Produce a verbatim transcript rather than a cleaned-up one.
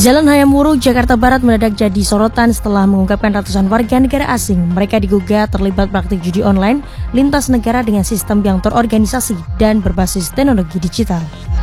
Jalan Hayam Wuruk, Jakarta Barat mendadak jadi sorotan setelah mengungkapkan ratusan warga negara asing. Mereka diduga terlibat praktik judi online lintas negara dengan sistem yang terorganisasi dan berbasis teknologi digital.